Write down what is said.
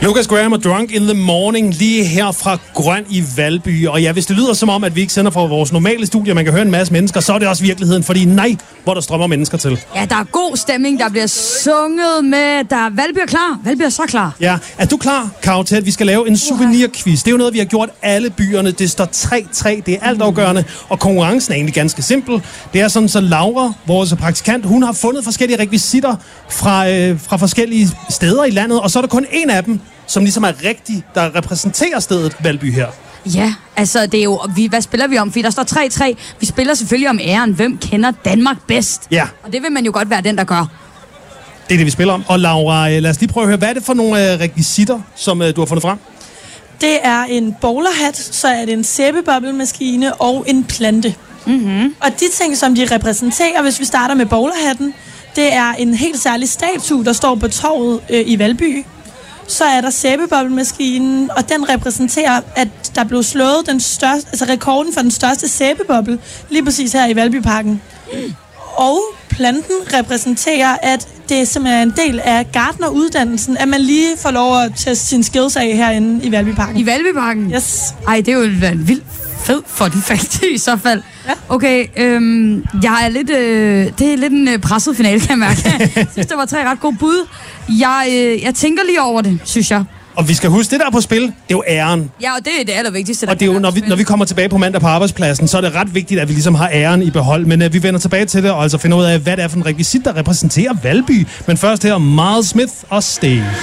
Lucas Graham og Drunk in the Morning, lige her fra Grøn i Valby. Og ja, hvis det lyder som om, at vi ikke sender fra vores normale studie, man kan høre en masse mennesker, så er det også virkeligheden, fordi nej, hvor der strømmer mennesker til. Ja, der er god stemning, der bliver sunget med, Valby er klar. Valby er så klar. Ja, er du klar, Karo, til at vi skal lave en souvenirquiz? Det er jo noget, vi har gjort alle byerne. Det står 3-3, det er altafgørende, og konkurrencen er egentlig ganske simpel. Det er sådan, så Laura, vores praktikant, hun har fundet forskellige rekvisitter fra forskellige steder i landet, og så er der kun en af dem, som ligesom er rigtig, der repræsenterer stedet Valby her. Ja, altså det er jo, hvad spiller vi om? Fordi der står 3-3. Vi spiller selvfølgelig om æren. Hvem kender Danmark bedst? Ja. Og det vil man jo godt være den, der gør. Det er det, vi spiller om. Og Laura, lad os lige prøve at høre, hvad er det for nogle rekvisitter, som du har fundet frem? Det er en bowlerhat, så er det en sæbeboblemaskine og en plante. Mm-hmm. Og de ting, som de repræsenterer, hvis vi starter med bowlerhatten, det er en helt særlig statue, der står på torvet i Valby. Så er der sæbeboblemaskinen, og den repræsenterer, at der blev slået den største, altså rekorden for den største sæbeboble, lige præcis her i Valbyparken. Og planten repræsenterer, at det simpelthen er en del af gartneruddannelsen, at man lige får lov at teste sine skills af herinde i Valbyparken. I Valbyparken? Yes. Ej, det er jo en vild fed for den fact i så fald. Ja. Okay, jeg er lidt, det er lidt en presset finale, kan jeg mærke. Jeg synes, det var 3 ret gode bud. Jeg tænker lige over det, synes jeg. Og vi skal huske, det der er på spil, det er jo æren. Ja, og det er det allervigtigste. Og det er jo, når vi kommer tilbage på mandag på arbejdspladsen, så er det ret vigtigt, at vi ligesom har æren i behold. Men vi vender tilbage til det, og altså finder ud af, hvad det er for en rekvisit, der repræsenterer Valby. Men først her, Miles Smith og Stay.